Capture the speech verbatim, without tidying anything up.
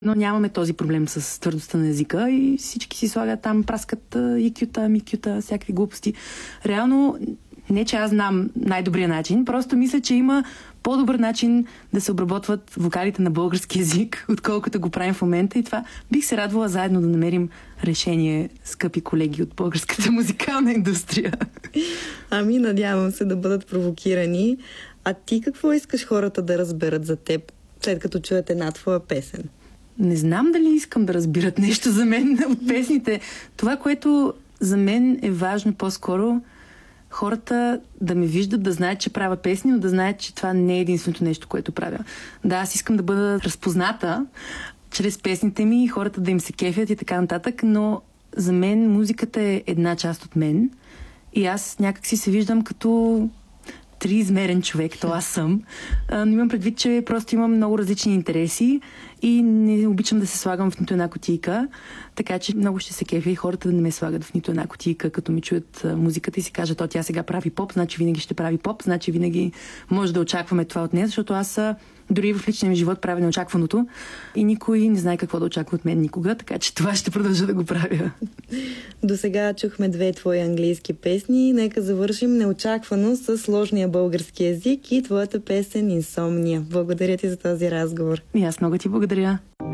Но нямаме този проблем с твърдостта на езика и всички си слагат там, праскат икюта, микюта, всякакви глупости. Реално, не че аз знам най-добрия начин, просто мисля, че има по-добър начин да се обработват вокалите на български език, отколкото го правим в момента, и това бих се радвала заедно да намерим решение, скъпи колеги от българската музикална индустрия. Ами, надявам се да бъдат провокирани. А ти какво искаш хората да разберат за теб, след като чуят една твоя песен? Не знам дали искам да разбират нещо за мен от песните. Това, което за мен е важно по-скоро, хората да ме виждат, да знаят, че правя песни, но да знаят, че това не е единственото нещо, което правя. Да, аз искам да бъда разпозната чрез песните ми, хората да им се кефят и така нататък, но за мен музиката е една част от мен и аз някак си се виждам като триизмерен човек, то аз съм. Но имам предвид, че просто имам много различни интереси и не обичам да се слагам в нито една кутийка, така че много ще се кефя и хората да не ме слагат в нито една кутийка, като ми чуят музиката и си кажат, то тя сега прави поп, значи винаги ще прави поп, значи винаги може да очакваме това от нея, защото аз дори в личния ми живот правя неочакваното и никой не знае какво да очаква от мен никога, така че това ще продължа да го правя. До сега чухме две твои английски песни. Нека завършим неочаквано с сложния български език и твоята песен "Инсомния". Благодаря ти за този разговор. И аз много ти благодаря.